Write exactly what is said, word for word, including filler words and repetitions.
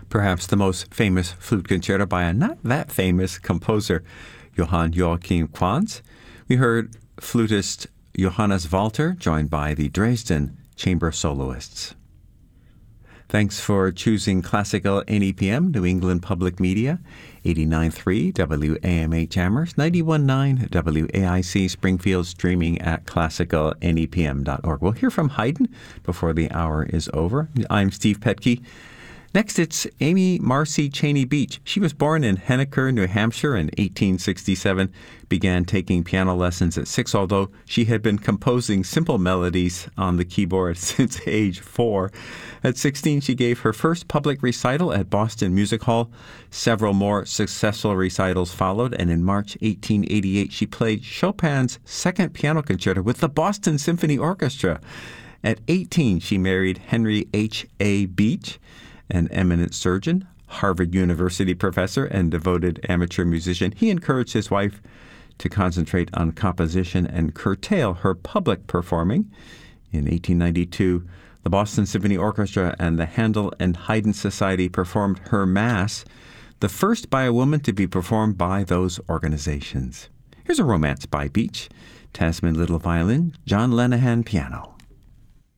perhaps the most famous flute concerto by a not that famous composer, Johann Joachim Quanz. We heard flutist Johannes Walter, joined by the Dresden Chamber Soloists. Thanks for choosing Classical N E P M, New England Public Media, eighty-nine point three W A M H Amherst, ninety-one point nine W A I C Springfield, streaming at classical N E P M dot org. We'll hear from Haydn before the hour is over. I'm Steve Petke. Next, it's Amy Marcy Cheney Beach. She was born in Henniker, New Hampshire in eighteen sixty-seven, began taking piano lessons at six, although she had been composing simple melodies on the keyboard since age four. At sixteen, she gave her first public recital at Boston Music Hall. Several more successful recitals followed, and in March eighteen eighty-eight, she played Chopin's Second Piano Concerto with the Boston Symphony Orchestra. At eighteen, she married Henry H A. Beach, an eminent surgeon, Harvard University professor, and devoted amateur musician. He encouraged his wife to concentrate on composition and curtail her public performing. In eighteen ninety-two, the Boston Symphony Orchestra and the Handel and Haydn Society performed her Mass, the first by a woman to be performed by those organizations. Here's a romance by Beach, Tasman Little Violin, John Lenihan piano.